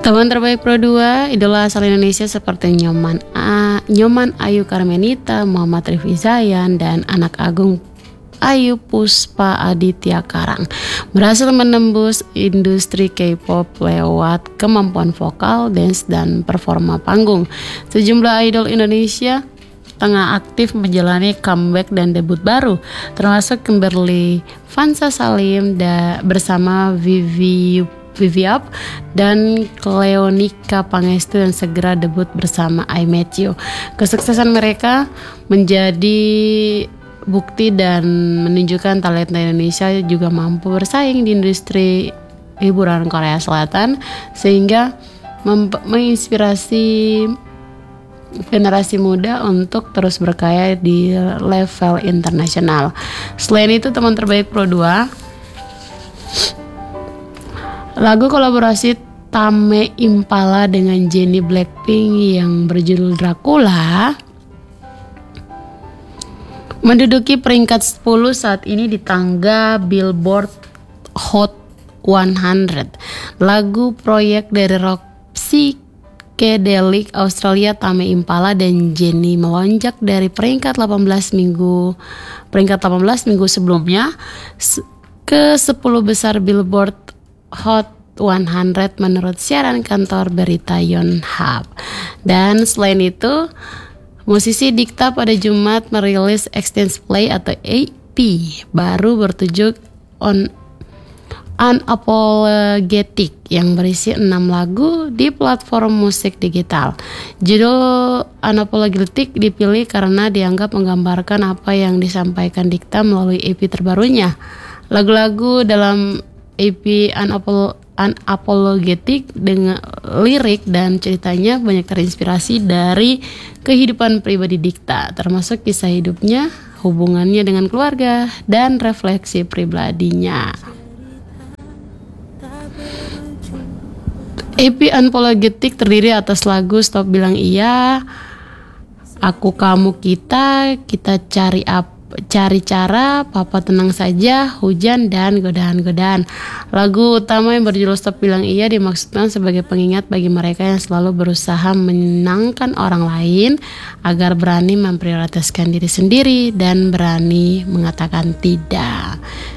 Teman terbaik Pro 2, idola asal Indonesia seperti Nyoman Ayu Karmenita, Muhammad Rifki Zayan, dan anak agung Ayu Puspa Aditya Karang berhasil menembus industri K-pop lewat kemampuan vokal, dance, dan performa panggung. Sejumlah idol Indonesia tengah aktif menjalani comeback dan debut baru, termasuk Kimberly Vanessa Salim bersama Vivi Up dan Cleonika Pangestu yang segera debut bersama I Met You. Kesuksesan mereka menjadi bukti dan menunjukkan talenta Indonesia juga mampu bersaing di industri hiburan Korea Selatan, sehingga menginspirasi generasi muda untuk terus berkarya di level internasional. Selain itu, teman terbaik Pro 2, lagu kolaborasi Tame Impala dengan Jennie Blackpink yang berjudul Dracula menduduki peringkat 10 saat ini di tangga Billboard Hot 100. Lagu proyek dari rock psychedelic Australia Tame Impala dan Jennie melonjak dari peringkat 18 minggu sebelumnya ke 10 besar Billboard Hot 100 menurut siaran kantor berita Yonhap. Dan selain itu, musisi Dikta pada Jumat merilis Extended Play atau EP baru bertajuk Unapologetic yang berisi 6 lagu di platform musik digital. Judul Unapologetic dipilih karena dianggap menggambarkan apa yang disampaikan Dikta melalui EP terbarunya. Lagu-lagu dalam EP Unapologetic dengan lirik dan ceritanya banyak terinspirasi dari kehidupan pribadi Dikta, termasuk kisah hidupnya, hubungannya dengan keluarga, dan refleksi pribadinya. EP Unapologetic terdiri atas lagu Stop Bilang Iya, Aku Kamu Kita Cari Cara, Papa Tenang Saja, Hujan, dan Godaan-Godaan. Lagu utama yang berjudul Stop Bilang Iya dimaksudkan sebagai pengingat bagi mereka yang selalu berusaha menyenangkan orang lain agar berani memprioritaskan diri sendiri dan berani mengatakan tidak.